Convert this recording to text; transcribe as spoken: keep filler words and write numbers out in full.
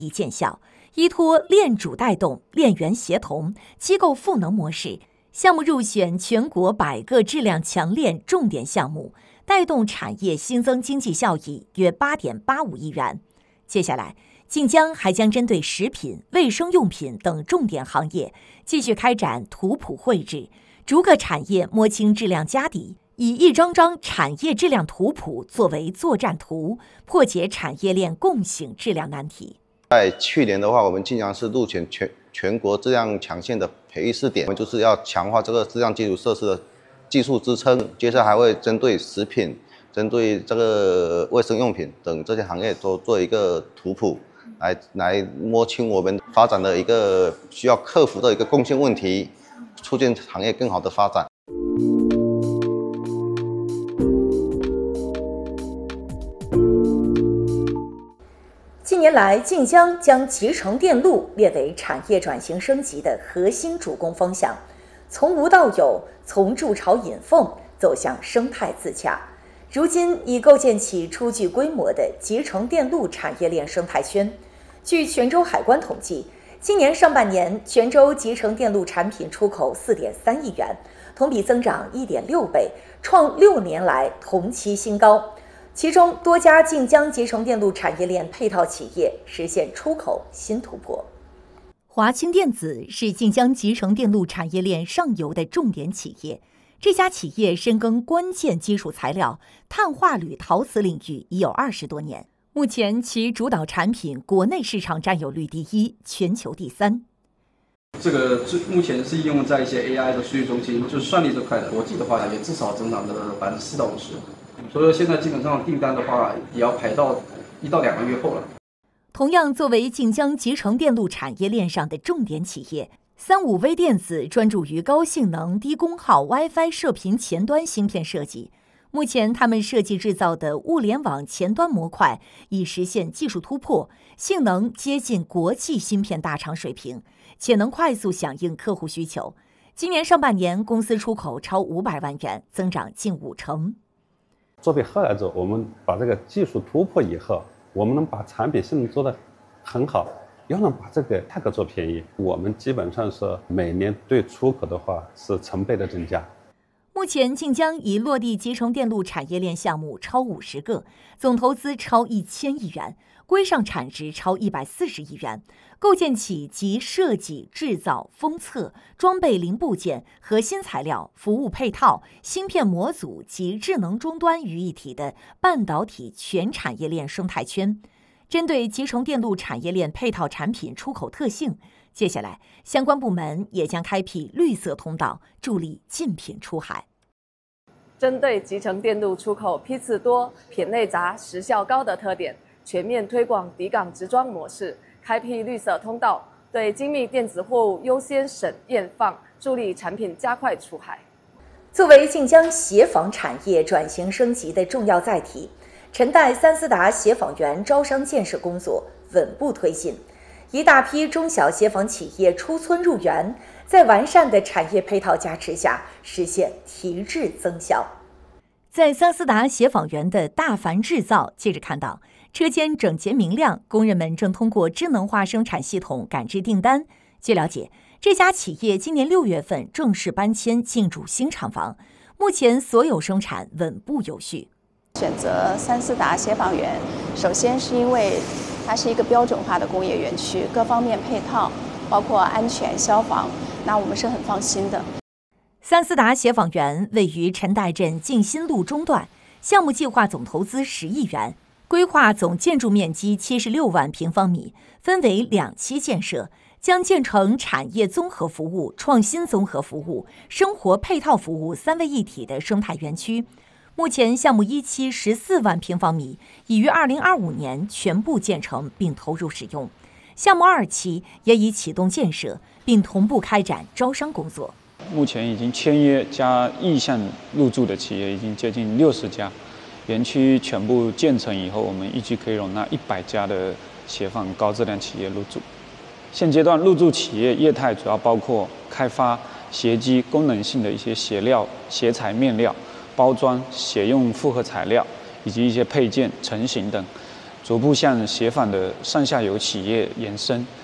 已见效，依托链主带动、链源协同、机构赋能模式，项目入选全国百个质量强链重点项目，带动产业新增经济效益约八点八五亿元。接下来，晋江还将针对食品、卫生用品等重点行业，继续开展图谱绘制，逐个产业摸清质量家底，以一张张产业质量图谱作为作战图，破解产业链共性质量难题。 在去年的话，我们晋江市入选全全国质量强县的培育试点，我们就是要强化这个质量基础设施的技术支撑。接下来还会针对食品、针对这个卫生用品等这些行业都做一个图谱，来来摸清我们发展的一个需要克服的一个共性问题，促进行业更好的发展。 近年来，晋江将集成电路列为产业转型升级的核心主攻方向，从无到有，从筑巢引凤走向生态自洽。如今已构建起初具规模的集成电路产业链生态圈。据泉州海关统计，今年上半年泉州集成电路产品出口 四点三亿元，同比增长 一点六倍，创六年来同期新高。其中多家晋江集成电路产业链配套企业实现出口新突破。华清电子是晋江集成电路产业链上游的重点企业，这家企业深耕关键基础材料碳化铝陶瓷领域已有二十多年，目前其主导产品国内市场占有率第一，全球第三。 这个目前是应用在一些 A I 的数据中心，就是算力这块的，国际的话也至少增长了百分之四到五十。所以说现在基本上订单的话，也要排到一到两个月后了。 同样作为晋江集成电路产业链上的重点企业，三五微电子专注于高性能、低功耗 WiFi 射频前端芯片设计。目前，他们设计制造的物联网前端模块已实现技术突破，性能接近国际芯片大厂水平，且能快速响应客户需求。今年上半年，公司出口超五百万元，增长近五成。 做备后来之后，我们把这个技术突破以后，我们能把产品性能做得很好，又能把这个价格做便宜，我们基本上是每年对出口的话是成倍的增加。 目前晋江已落地集成电路产业链项目超五十个，总投资超一千亿元，规上产值超一百四十亿元，构建起集设计、制造、封测、装备零部件、核心材料、服务配套、芯片模组及智能终端于一体的半导体全产业链生态圈。针对集成电路产业链配套产品出口特性，接下来相关部门也将开辟绿色通道，助力竞品出海。 针对集成电路出口批次多、品类杂、时效高的特点，全面推广抵港直装模式，开辟绿色通道，对精密电子货物优先审验放，助力产品加快出海。 作为晋江协纺产业转型升级的重要载体，陈代三思达协纺园招商建设工作稳步推进，一大批中小协纺企业出村入园，在完善的产业配套加持下，实现提质增效。在三思达协纺园的大凡制造，接着看到车间整洁明亮，工人们正通过智能化生产系统感知订单。据了解，这家企业今年六月份正式搬迁进驻新厂房，目前所有生产稳步有序。 选择三思达协纺园，首先是因为它是一个标准化的工业园区，各方面配套，包括安全、消防，那我们是很放心的。 三思达协纺园位于陈代镇静新路中段，项目计划总投资十亿元，规划总建筑面积七十六万平方米，分为两期建设，将建成产业综合服务、创新综合服务、生活配套服务三位一体的生态园区。目前项目一期十四万平方米已于二零二五年全部建成并投入使用，项目二期也已启动建设，并同步开展招商工作。 目前已经签约加意向入驻的企业已经接近六十家，园区全部建成以后，我们预计可以容纳一百家的协纺高质量企业入驻。现阶段入驻企业业态主要包括开发鞋机功能性的一些鞋料、鞋材、面料、包装、鞋用复合材料，以及一些配件、成型等。 逐步向协访的上下游企业延伸。